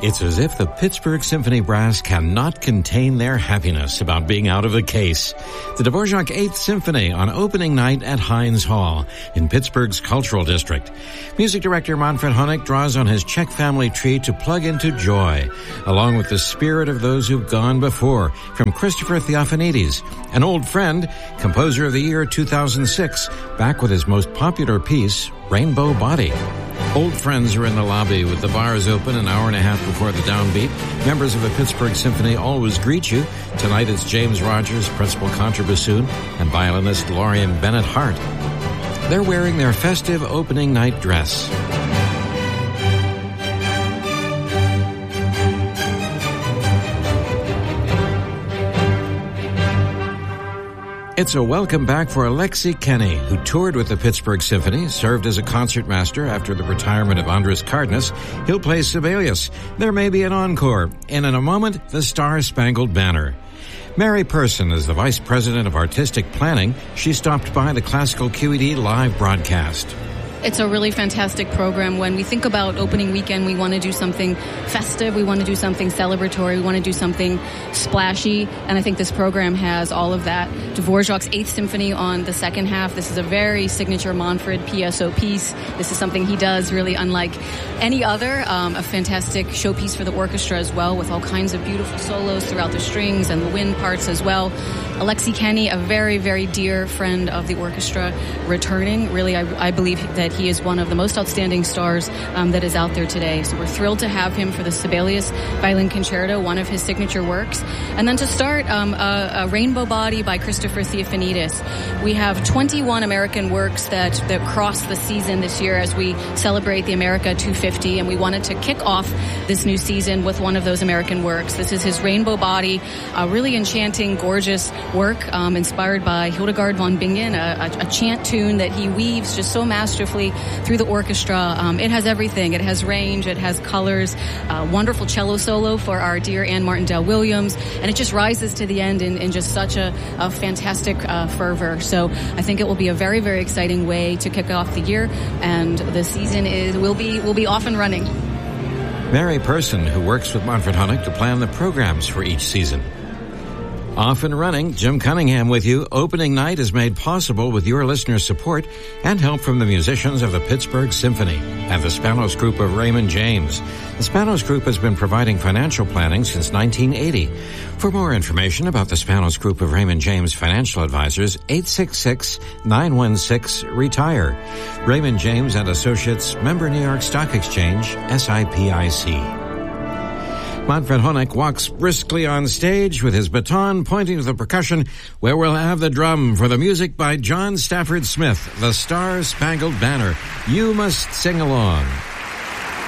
It's as if the Pittsburgh Symphony Brass cannot contain their happiness about being out of the case. The Dvorak 8th Symphony on opening night at Heinz Hall in Pittsburgh's Cultural District. Music director Manfred Honeck draws on his Czech family tree to plug into joy, along with the spirit of those who've gone before, from Christopher Theophanides, an old friend, composer of the year 2006, back with his most popular piece, Rainbow Body. Old friends are in the lobby with the bars open an hour and a half before the downbeat. Members of the Pittsburgh Symphony always greet you. Tonight it's James Rogers, principal contrabassoon, and violinist Lorian Bennett Hart. They're wearing their festive opening night dress. It's a welcome back for Alexi Kenny, who toured with the Pittsburgh Symphony, served as a concertmaster after the retirement of Andras Cardenas. He'll play Sibelius. There may be an encore. And in a moment, the Star-Spangled Banner. Mary Person is the Vice President of Artistic Planning. She stopped by the Classical QED live broadcast. It's a really fantastic program. When we think about opening weekend, we want to do something festive. We want to do something celebratory. We want to do something splashy. And I think this program has all of that. Dvorak's 8th Symphony on the second half. This is a very signature Manfred PSO piece. This is something he does really unlike any other. A fantastic showpiece for the orchestra as well, with all kinds of beautiful solos throughout the strings and the wind parts as well. Alexi Kenny, a very, very dear friend of the orchestra, returning. Really, I believe that he is one of the most outstanding stars that is out there today. So we're thrilled to have him for the Sibelius Violin Concerto, one of his signature works. And then to start, a Rainbow Body by Christopher Theophanides. We have 21 American works that cross the season this year as we celebrate the America 250, and we wanted to kick off this new season with one of those American works. This is his Rainbow Body, a really enchanting, gorgeous work inspired by Hildegard von Bingen, a chant tune that he weaves just so masterfully through the orchestra. It has everything. It has range. It has colors. Wonderful cello solo for our dear Anne Martindale Williams. And it just rises to the end in just such a fantastic fervor. So I think it will be a very, very exciting way to kick off the year. And the season will be off and running. Mary Person, who works with Manfred Honeck to plan the programs for each season. Off and running, Jim Cunningham with you. Opening night is made possible with your listener support and help from the musicians of the Pittsburgh Symphony and the Spanos Group of Raymond James. The Spanos Group has been providing financial planning since 1980. For more information about the Spanos Group of Raymond James Financial Advisors, 866-916-RETIRE. Raymond James and Associates, member New York Stock Exchange, SIPIC. Manfred Honeck walks briskly on stage with his baton pointing to the percussion, where we'll have the drum for the music by John Stafford Smith, the Star-Spangled Banner. You must sing along.